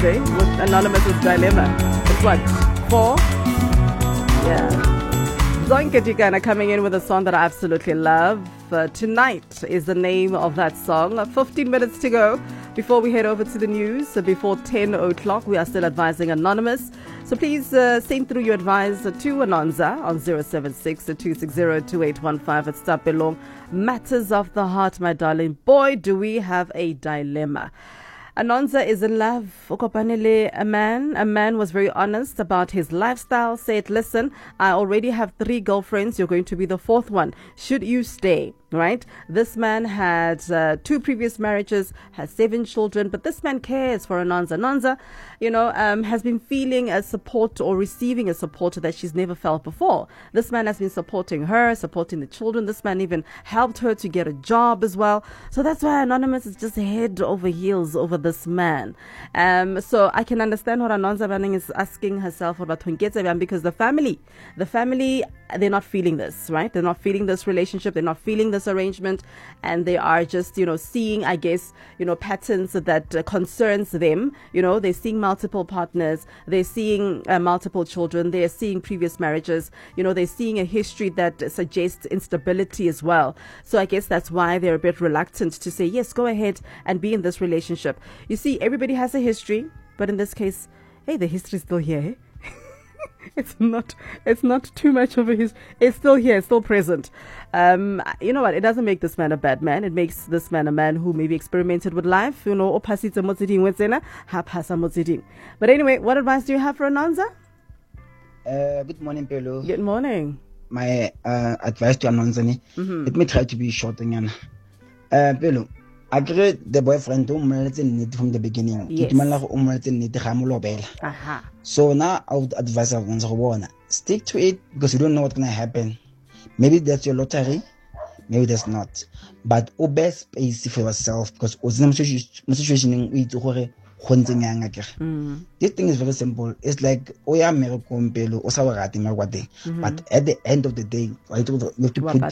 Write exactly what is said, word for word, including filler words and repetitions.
eh? With Anonymous's dilemma. It's what? Four? Yeah. Zonke Jikana coming in with a song that I absolutely love. Uh, Tonight is the name of that song. Uh, fifteen minutes to go before we head over to the news. Uh, before ten o'clock, we are still advising Anonymous. So please uh, send through your advice to Anonza on zero seven six, two six zero, two eight one five at Stapelong. Matters of the heart, my darling. Boy, do we have a dilemma. Anonza is in love. Ukopanele, a man. A man was very honest about his lifestyle. Said, listen, I already have three girlfriends. You're going to be the fourth one. Should you stay? Right? This man had uh, two previous marriages, has seven children, but this man cares for Anonza. Anonza, you know, um, has been feeling a support or receiving a support that she's never felt before. This man has been supporting her, supporting the children. This man even helped her to get a job as well. So that's why Anonymous is just head over heels over this man. Um, so I can understand what Anonza Banning is asking herself about Tungetse, because the family, the family, they're not feeling this, right? They're not feeling this relationship. They're not feeling this arrangement, and they are just, you know, seeing, I guess, you know, patterns that uh, concerns them. You know, they're seeing multiple partners, they're seeing uh, multiple children, they're seeing previous marriages, you know, they're seeing a history that suggests instability as well. So I guess that's why they're a bit reluctant to say, yes, go ahead and be in this relationship. You see, everybody has a history, but in this case, hey, the history is still here. It's not, it's not too much of a his. It's still here, it's still present. Um, you know what? It doesn't make this man a bad man. It makes this man a man who maybe experimented with life. You know, but anyway, what advice do you have for Anonza? Uh, good morning, Pelo. Good morning. My uh, advice to Anonza, mm-hmm. Let me try to be short again. Uh, Pelo, I agree the boyfriend who married from the beginning. Yes. Uh-huh. So now I would advise Anonza, stick to it, because you don't know what's gonna happen. Maybe that's your lottery, maybe that's not. But obey space for yourself, because situation mm. This thing is very simple. It's like Oya Merikompelo, Osawati Marwade. But at the end of the day, you have to put